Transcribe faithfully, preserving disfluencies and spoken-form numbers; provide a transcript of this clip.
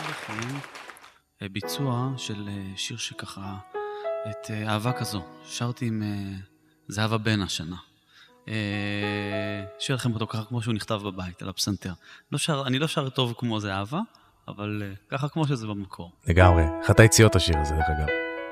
לכם ביצוע של שיר שככה, את אהבה כזו, שרתי עם זהבה בן השנה. שיר לכם אותו ככה כמו שהוא נכתב בבית, על הפסנתר. לא שר, אני לא שר טוב כמו זהבה, אבל ככה כמו שזה במקור. לגמרי, אחת היציאות השיר הזה, דרך אגב.